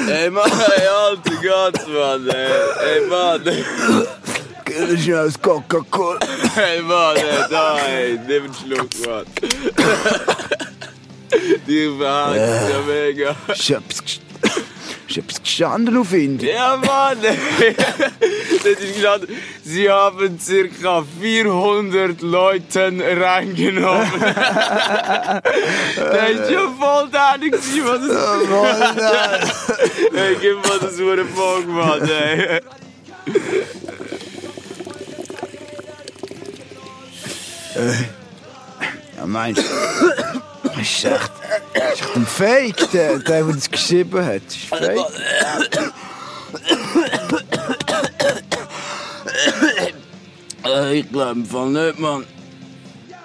Ey, Mann, ey, alter Gott, Mann, ey. Ey, Mann. Geh schnell aus Coca-Cola. Ey, Mann, ey, da, ey. Nimm einen Schluck, Mann. Die verhakt ja mega. Ich hab's gestanden auf ihn. Ja, Mann, ey. Das ist gestanden. Sie haben ca. 400 Leuten reingenommen. Der ist ja voll dänig, was es ist. Ey, gib mal das Uhrenbogen, Mann, ey. Ja, meinst du? Das ist echt ein Fake, der das geschrieben hat. Das ist Fake. Ich glaube im Fall nicht, Mann.